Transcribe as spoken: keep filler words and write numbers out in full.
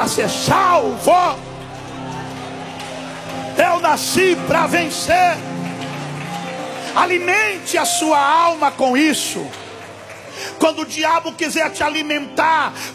para ser salvo. Eu nasci para vencer. Alimente a sua alma com isso. Quando o diabo quiser te alimentar